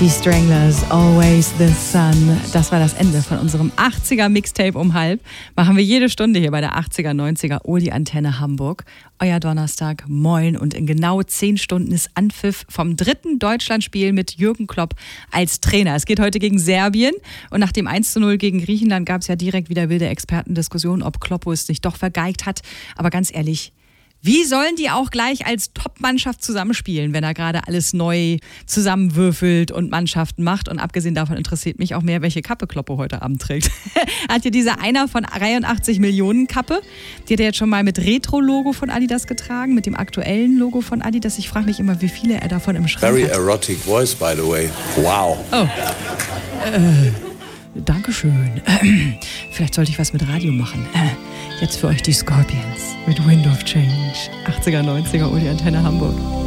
Die Stranglers, Always the Sun. Das war das Ende von unserem 80er Mixtape um halb. Machen wir jede Stunde hier bei der 80er, 90er Oldie Antenne Hamburg. Euer Donnerstag, moin. Und in genau 10 Stunden ist Anpfiff vom 3. Deutschlandspiel mit Jürgen Klopp als Trainer. Es geht heute gegen Serbien. Und nach dem 1:0 gegen Griechenland gab es ja direkt wieder wilde Expertendiskussionen, ob Kloppo es nicht doch vergeigt hat. Aber ganz ehrlich, wie sollen die auch gleich als Top-Mannschaft zusammenspielen, wenn er gerade alles neu zusammenwürfelt und Mannschaften macht? Und abgesehen davon interessiert mich auch mehr, welche Kappe Kloppo heute Abend trägt. Hat hier diese einer von 83 Millionen Kappe, die hat er jetzt schon mal mit Retro-Logo von Adidas getragen, mit dem aktuellen Logo von Adidas. Ich frage mich immer, wie viele er davon im Schrank Very hat. erotic voice, by the way. Wow. Oh. Dankeschön. Vielleicht sollte ich was mit Radio machen. Jetzt für euch die Scorpions mit Wind of Change. 80er, 90er, Uli Antenne Hamburg.